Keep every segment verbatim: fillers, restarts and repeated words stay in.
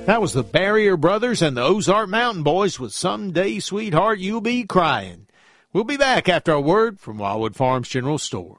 That was the Barrier Brothers and the Ozark Mountain Boys with Someday, Sweetheart, You'll Be Crying. We'll be back after a word from Wildwood Farms General Store.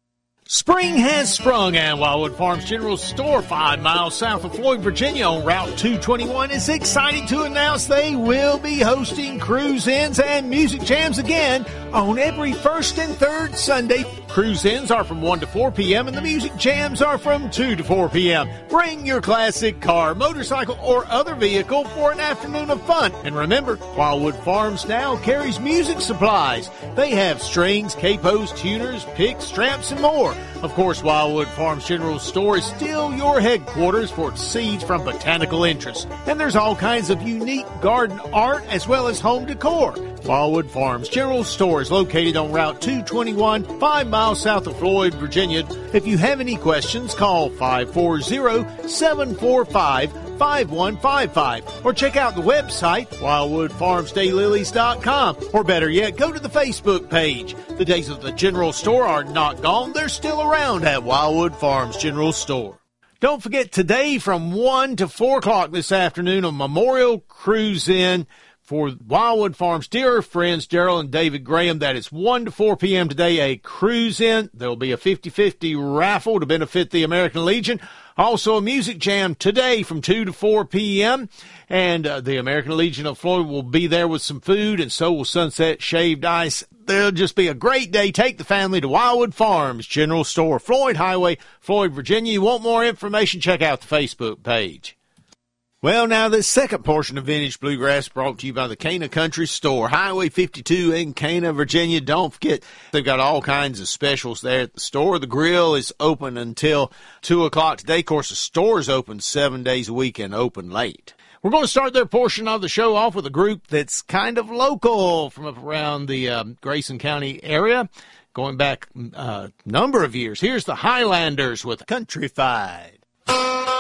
Spring has sprung, and Wildwood Farms General Store, five miles south of Floyd, Virginia, on Route two twenty-one, is excited to announce they will be hosting cruise-ins and music jams again on every first and third Sunday. Cruise-ins are from one to four p.m., and the music jams are from two to four p.m. Bring your classic car, motorcycle, or other vehicle for an afternoon of fun. And remember, Wildwood Farms now carries music supplies. They have strings, capos, tuners, picks, straps, and more. Of course, Wildwood Farms General Store is still your headquarters for seeds from botanical interest. And there's all kinds of unique garden art as well as home decor. Wildwood Farms General Store is located on Route two twenty-one, five miles south of Floyd, Virginia. If you have any questions, call five four zero, seven four five, five one five five or check out the website, wildwood farms daylilies dot com. Or better yet, go to the Facebook page. The days of the General Store are not gone. They're still around at Wildwood Farms General Store. Don't forget, today from one to four o'clock this afternoon, a memorial cruise-in for Wildwood Farms' dear friends, Daryl and David Graham. That is one to four p.m. today, a cruise-in. There'll be a fifty-fifty raffle to benefit the American Legion. Also, a music jam today from two to four p.m. And uh, the American Legion of Floyd will be there with some food, and so will Sunset Shaved Ice. There'll just be a great day. Take the family to Wildwood Farms General Store, Floyd Highway, Floyd, Virginia. You want more information? Check out the Facebook page. Well, now this second portion of Vintage Bluegrass brought to you by the Cana Country Store, Highway fifty-two in Cana, Virginia. Don't forget, they've got all kinds of specials there at the store. The grill is open until two o'clock today. Of course, the store is open seven days a week and open late. We're going to start their portion of the show off with a group that's kind of local from up around the um, Grayson County area, going back a uh, number of years. Here's the Highlanders with Countrified.